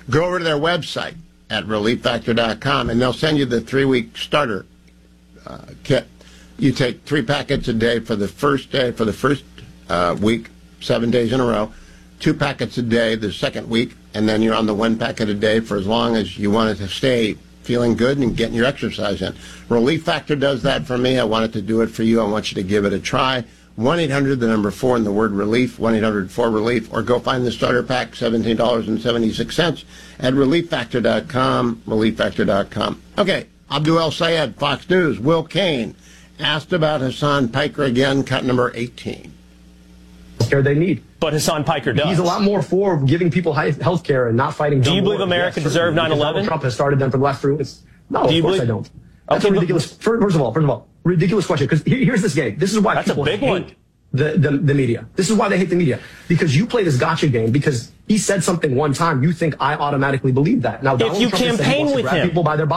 Go over to their website at relieffactor.com, and they'll send you the 3-week starter kit. You take 3 packets a day for the first week, 7 days in a row, 2 packets a day the second week, and then you're on the 1 packet a day for as long as you want it to stay feeling good and getting your exercise in. Relief Factor does that for me. I wanted to do it for you. I want you to give it a try. 1-800, the number 4 and the word relief, 1-800-4RELIEF, or go find the starter pack, $17.76 at relieffactor.com, relieffactor.com. Okay, Abdul El-Sayed, Fox News. Will Cain asked about Hassan Piker again, cut number 18. Care they need. But Hassan Piker does. He's a lot more for giving people health care and not fighting. Do you believe America deserved 9/11? Donald Trump has started them for the last 3 weeks. No, of course I don't. That's a ridiculous. First of all, ridiculous question. Because here's this game. This is why people hate the media. This is why they hate the media. Because you play this gotcha game. Because he said something one time, you think I automatically believe that. Now, if you campaign with him,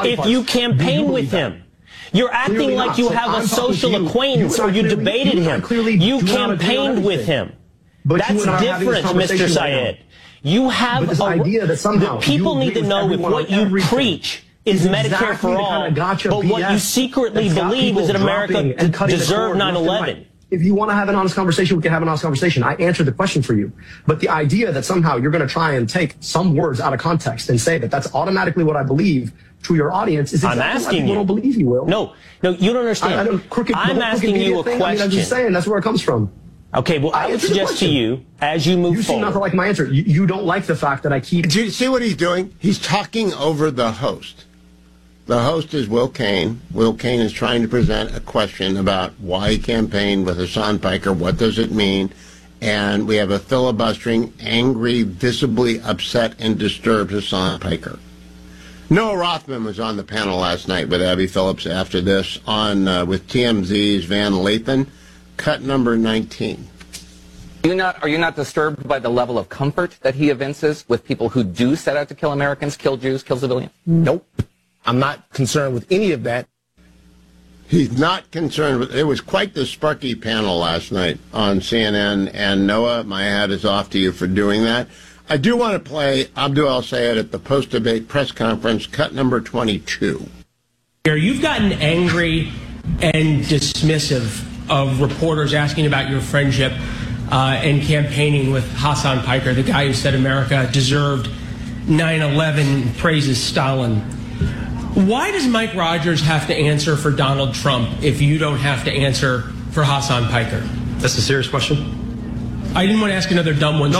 you're acting like you have a social acquaintance or you debated him. You campaigned with him. That's different, Mr. Syed. You have this idea that somehow people need to know if what you preach is Medicare for all, but what you secretly believe is that America deserved 9/11. If you want to have an honest conversation, we can have an honest conversation. I answered the question for you. But the idea that somehow you're going to try and take some words out of context and say that that's automatically what I believe to your audience is exactly I'm asking why people don't believe you, Will. No, you don't understand. I'm asking you a question. I'm just saying that's where it comes from. Okay, well, I would suggest to you, as you move forward. You seem not to like my answer. You don't like the fact that I keep... Do you see what he's doing? He's talking over the host. The host is Will Cain. Will Cain is trying to present a question about why he campaigned with Hassan Piker. What does it mean? And we have a filibustering, angry, visibly upset and disturbed Hassan Piker. Noah Rothman was on the panel last night with Abby Phillips after this with TMZ's Van Lathan. Cut number 19. Are you not disturbed by the level of comfort that he evinces with people who do set out to kill Americans, kill Jews, kill civilians? Nope. I'm not concerned with any of that. He's not concerned with... It was quite the sparky panel last night on CNN, and Noah, my hat is off to you for doing that. I do want to play Abdul El-Sayed at the post-debate press conference, cut number 22. You've gotten angry and dismissive of reporters asking about your friendship and campaigning with Hassan Piker, the guy who said America deserved 9/11, praises Stalin. Why does Mike Rogers have to answer for Donald Trump if you don't have to answer for Hassan Piker? That's a serious question. I didn't want to ask another dumb one.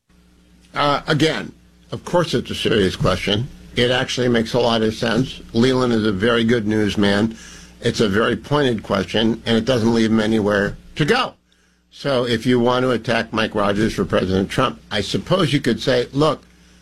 Again, of course it's a serious question. It actually makes a lot of sense. Leland is a very good newsman. It's a very pointed question, and it doesn't leave him anywhere to go. So if you want to attack Mike Rogers for President Trump, I suppose you could say, look,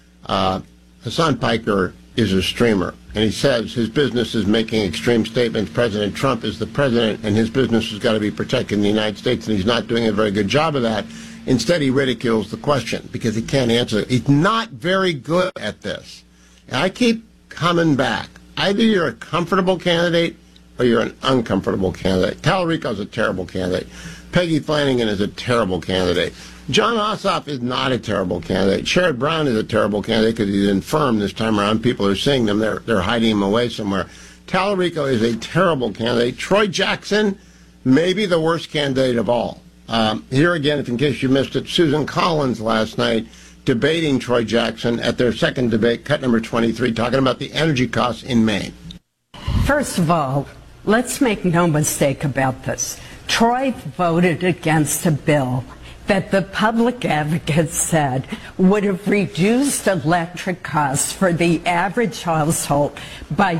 Hassan Piker is a streamer, and he says his business is making extreme statements. President Trump is the president, and his business has got to be protected in the United States, and he's not doing a very good job of that. Instead, he ridicules the question because he can't answer it. He's not very good at this. And I keep coming back. Either you're a comfortable candidate or you're an uncomfortable candidate. Tallarico's a terrible candidate. Peggy Flanagan is a terrible candidate. John Ossoff is not a terrible candidate. Sherrod Brown is a terrible candidate because he's infirm this time around. People are seeing them. They're hiding him away somewhere. Tallarico is a terrible candidate. Troy Jackson, maybe the worst candidate of all. Here again, if in case you missed it, Susan Collins last night debating Troy Jackson at their second debate, cut number 23, talking about the energy costs in Maine. First of all, let's make no mistake about this. Troy voted against a bill that the public advocate said would have reduced electric costs for the average household by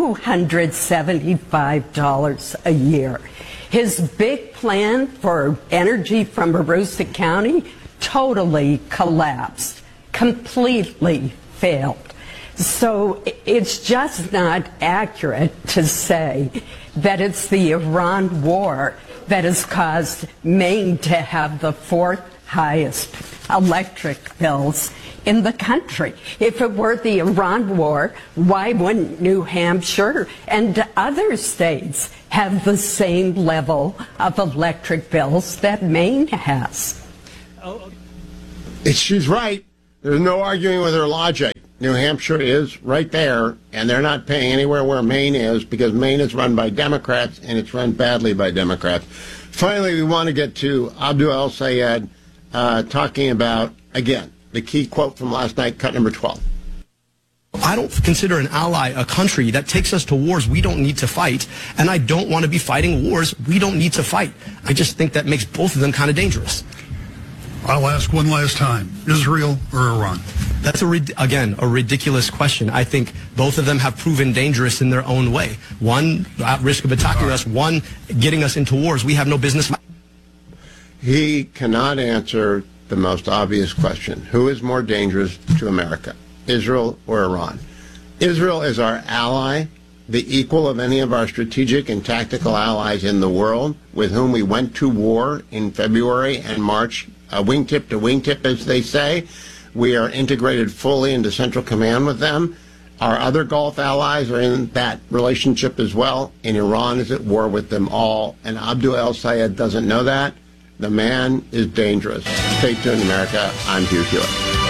$275 a year. His big plan for energy from Aroostook County totally collapsed, completely failed. So it's just not accurate to say that it's the Iran war that has caused Maine to have the 4th highest electric bills in the country. If it were the Iran war, why wouldn't New Hampshire and other states have the same level of electric bills that Maine has? She's right. There's no arguing with her logic. New Hampshire is right there, and they're not paying anywhere where Maine is because Maine is run by Democrats, and it's run badly by Democrats. Finally, we want to get to Abdul El-Sayed talking about, again, the key quote from last night, cut number 12. I don't consider an ally a country that takes us to wars we don't need to fight, and I don't want to be fighting wars we don't need to fight. I just think that makes both of them kind of dangerous. I'll ask one last time, Israel or Iran? That's, again, a ridiculous question. I think both of them have proven dangerous in their own way. One at risk of attacking us, one getting us into wars we have no business. He cannot answer the most obvious question. Who is more dangerous to America, Israel or Iran? Israel is our ally, the equal of any of our strategic and tactical allies in the world, with whom we went to war in February and March, wingtip to wingtip, as they say. We are integrated fully into Central Command with them. Our other Gulf allies are in that relationship as well, and Iran is at war with them all, and Abdul El-Sayed doesn't know that. The man is dangerous. Stay tuned, America. I'm Hugh Hewitt.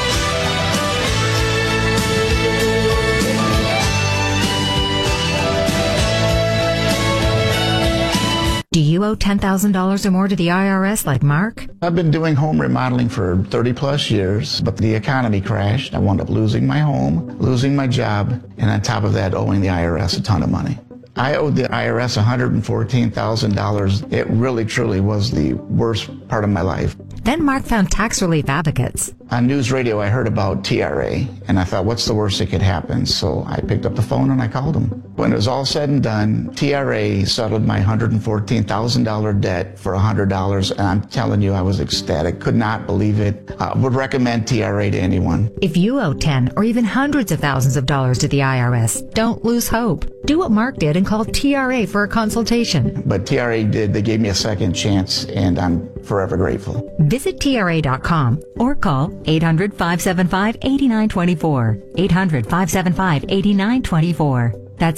Do you owe $10,000 or more to the IRS like Mark? I've been doing home remodeling for 30 plus years, but the economy crashed. I wound up losing my home, losing my job, and on top of that, owing the IRS a ton of money. I owed the IRS $114,000. It really, truly was the worst part of my life. Then Mark found Tax Relief Advocates. On news radio, I heard about TRA, and I thought, what's the worst that could happen? So I picked up the phone and I called them. When it was all said and done, TRA settled my $114,000 debt for $100, and I'm telling you, I was ecstatic. Could not believe it. Would recommend TRA to anyone. If you owe 10 or even hundreds of thousands of dollars to the IRS, don't lose hope. Do what Mark did and call TRA for a consultation. But TRA did. They gave me a second chance, and I'm forever grateful. Visit TRA.com or call 800-575-8924. 800-575-8924. That's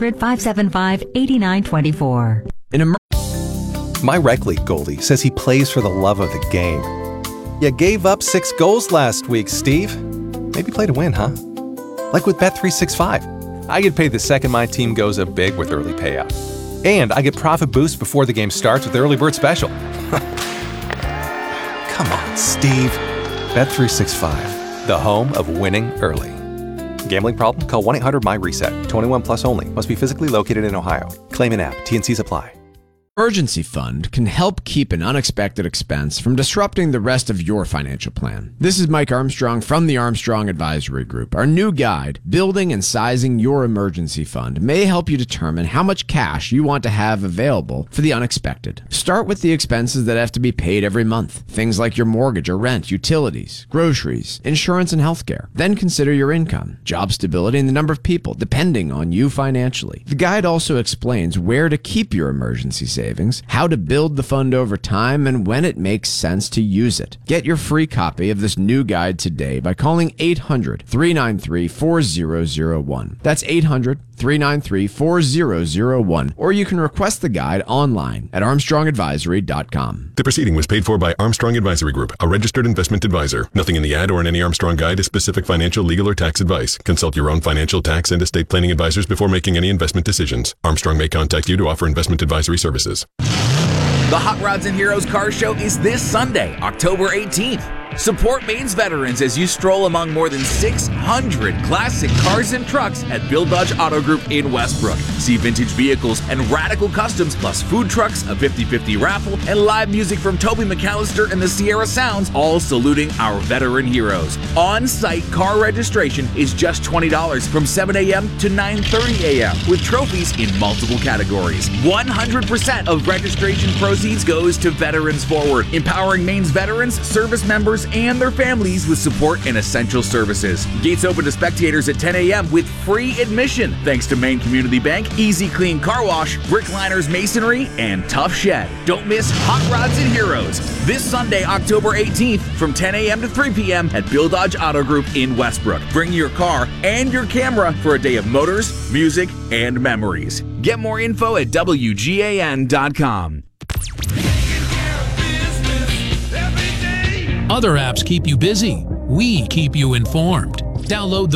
800-575-8924. My rec league goalie says he plays for the love of the game. You gave up 6 goals last week, Steve. Maybe play to win, huh? Like with Bet365. I get paid the second my team goes up big with early payout. And I get profit boost before the game starts with the early bird special. Come on, Steve. Bet365, the home of winning early. Gambling problem? Call 1-800-MY-RESET. 21 plus only. Must be physically located in Ohio. Claim in app. T&Cs apply. Emergency Fund can help keep an unexpected expense from disrupting the rest of your financial plan. This is Mike Armstrong from the Armstrong Advisory Group. Our new guide, Building and Sizing Your Emergency Fund, may help you determine how much cash you want to have available for the unexpected. Start with the expenses that have to be paid every month. Things like your mortgage or rent, utilities, groceries, insurance, and healthcare. Then consider your income, job stability, and the number of people depending on you financially. The guide also explains where to keep your emergency savings, how to build the fund over time, and when it makes sense to use it. Get your free copy of this new guide today by calling 800-393-4001. That's 800-393-4001. Or you can request the guide online at armstrongadvisory.com. The proceeding was paid for by Armstrong Advisory Group, a registered investment advisor. Nothing in the ad or in any Armstrong guide is specific financial, legal, or tax advice. Consult your own financial, tax, and estate planning advisors before making any investment decisions. Armstrong may contact you to offer investment advisory services. The Hot Rods and Heroes Car Show is this Sunday, October 18th. Support Maine's veterans as you stroll among more than 600 classic cars and trucks at Bill Dodge Auto Group in Westbrook. See vintage vehicles and radical customs, plus food trucks, a 50-50 raffle, and live music from Toby McAllister and the Sierra Sounds, all saluting our veteran heroes. On-site car registration is just $20 from 7 a.m. to 9:30 a.m. with trophies in multiple categories. 100% of registration proceeds goes to Veterans Forward, empowering Maine's veterans, service members, and their families with support and essential services. Gates open to spectators at 10 a.m. with free admission, thanks to Maine Community Bank, Easy Clean Car Wash, Brickliners Masonry, and Tough Shed. Don't miss Hot Rods and Heroes this Sunday, October 18th from 10 a.m. to 3 p.m. at Bill Dodge Auto Group in Westbrook. Bring your car and your camera for a day of motors, music, and memories. Get more info at WGAN.com. Other apps keep you busy. We keep you informed. Download the